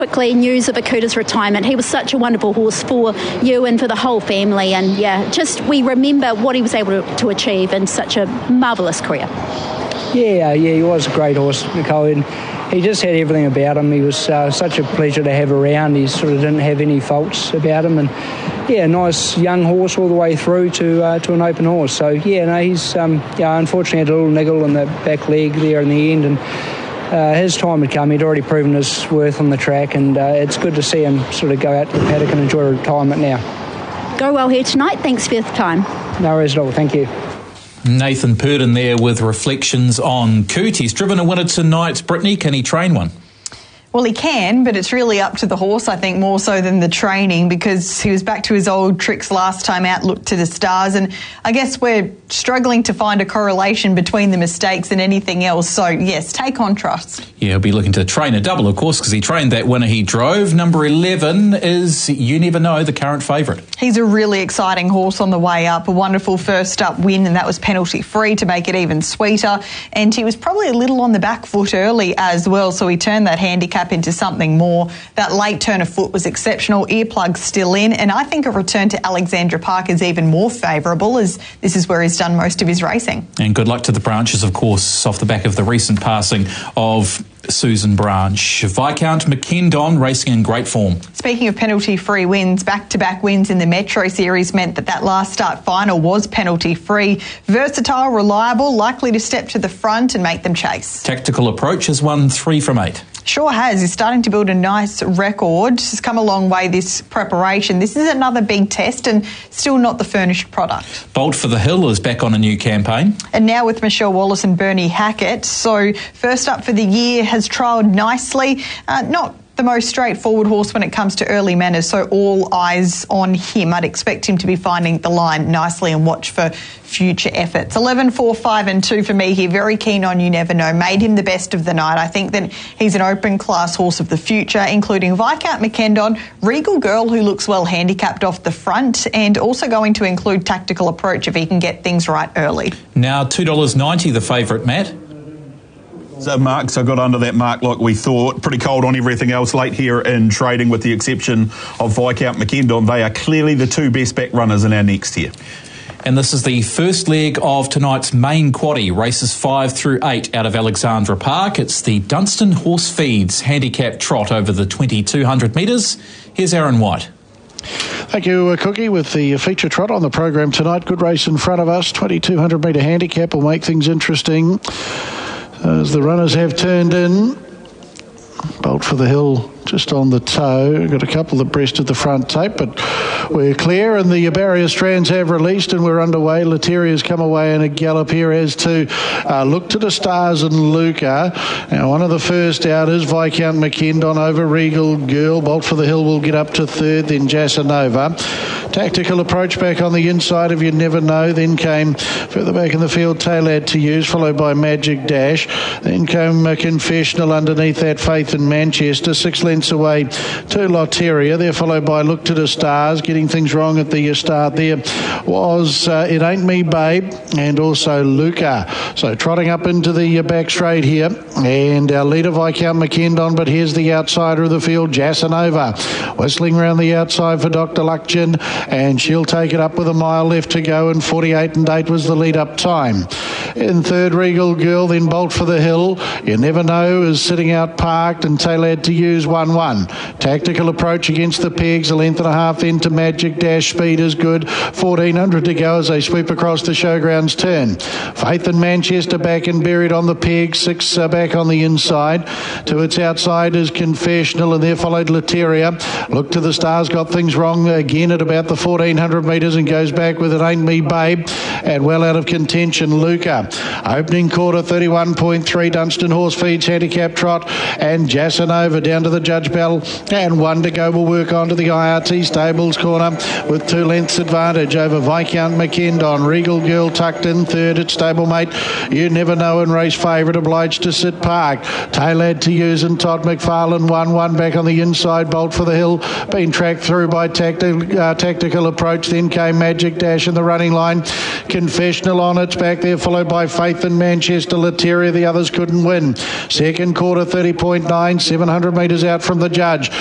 Quickly, news of Akuta's retirement. He was such a wonderful horse for you and for the whole family, and we remember what he was able to achieve in such a marvellous career. Yeah, he was a great horse, Nicole, and he just had everything about him. He was such a pleasure to have around. He sort of didn't have any faults about him, and nice young horse all the way through to an open horse. So he's unfortunately had a little niggle in the back leg there in the end, and his time had come. He'd already proven his worth on the track, and it's good to see him sort of go out to the paddock and enjoy retirement now. Go well here tonight. Thanks for your time. No worries at all. Thank you. Nathan Purdon there with reflections on Coot. He's driven a winner tonight. Brittany, can he train one? Well, he can, but it's really up to the horse, I think, more so than the training, because he was back to his old tricks last time out, looked to the stars, and I guess we're struggling to find a correlation between the mistakes and anything else. So, yes, take on trust. Yeah, he'll be looking to train a double, of course, because he trained that winner he drove. Number 11 is You Never Know, the current favourite. He's a really exciting horse on the way up, a wonderful first-up win, and that was penalty-free to make it even sweeter. And he was probably a little on the back foot early as well, so he turned that handicap into something more. That late turn of foot was exceptional, earplugs still in, and I think a return to Alexandra Park is even more favourable, as this is where he's done most of his racing. And good luck to the Branches, of course, off the back of the recent passing of Susan Branch. Viscount McKendon racing in great form. Speaking of penalty-free wins, back-to-back wins in the Metro Series meant that last start final was penalty-free. Versatile, reliable, likely to step to the front and make them chase. Tactical Approach has won 3 from 8. Sure has. He's starting to build a nice record. He's come a long way this preparation. This is another big test and still not the furnished product. Bolt for the Hill is back on a new campaign. And now with Michelle Wallace and Bernie Hackett. So first up for the year, has trialled nicely. Not the most straightforward horse when it comes to early manners, so all eyes on him. I'd expect him to be finding the line nicely and watch for future efforts. 11, 4, 5 and 2 for me here. Very keen on You Never Know. Made him the best of the night. I think that he's an open class horse of the future, including Viscount McKendon, Regal Girl, who looks well handicapped off the front, and also going to include Tactical Approach if he can get things right early. Now $2.90 the favourite, Matt. So got under that mark like we thought. Pretty cold on everything else late here in trading, with the exception of Viscount McKendon. They are clearly the 2 best back runners in our next tier. And this is the first leg of tonight's main quaddie, races 5 through 8 out of Alexandra Park. It's the Dunstan Horse Feeds handicap trot over the 2,200 metres. Here's Aaron White. Thank you, Cookie, with the feature trot on the program tonight. Good race in front of us. 2,200 metre handicap will make things interesting as the runners have turned in. Bolt for the Hill just on the toe. Got a couple that breasted the front tape, but we're clear and the barrier strands have released and we're underway. Lateria's come away in a gallop here, as to Look to the Stars and Luca. Now, one of the first out is Viscount McKendon over Regal Girl. Bolt for the Hill will get up to third, then Jasanova. Tactical Approach back on the inside of You Never Know. Then came further back in the field Tailad to Use, followed by Magic Dash. Then came Confessional underneath that, Faith in Manchester. 6 lengths away to Loteria. They're followed by Look to the Stars. Getting things wrong at the start there was It Ain't Me Babe and also Luca. So trotting up into the back straight here. And our leader Viscount McKendon, but here's the outsider of the field, Jasanova. Whistling around the outside for Dr. Luckchin, and she'll take it up with a mile left to go, and 48 and 8 was the lead-up time. In third, Regal Girl, then Bolt for the Hill. You Never Know is sitting out parked, and Tailad to Use 1-1. Tactical Approach against the pegs, a length and a half into Magic Dash. Speed is good, 1,400 to go as they sweep across the showgrounds turn. Faith in Manchester back and buried on the peg, 6 back on the inside. To its outside is Confessional, and there followed Lateria. Look to the Stars, got things wrong again at about the 1,400 metres and goes back with It Ain't Me Babe, and well out of contention Luca. Opening quarter 31.3, Dunstan Horse Feeds handicap trot, and Jasanova down to the Judge Bell And 1 to go will work on to the IRT Stables corner with 2 lengths advantage over Viscount McKendon. Regal Girl tucked in third at stablemate. You Never Know in race favourite, Obliged to Sit Park. Tailad to Use and Todd McFarlane 1 back on the inside. Bolt for the Hill been tracked through by Tactical Approach. Then came Magic Dash in the running line. Confessional on its back there, followed by Faith in Manchester. Lateria, the others couldn't win. Second quarter 30.9, 700 metres out from the judge.